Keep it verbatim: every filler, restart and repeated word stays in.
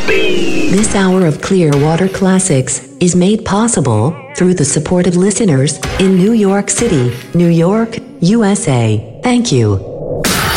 This hour of Clearwater Classics is made possible through the support of listeners in New York City, New York, U S A. Thank you.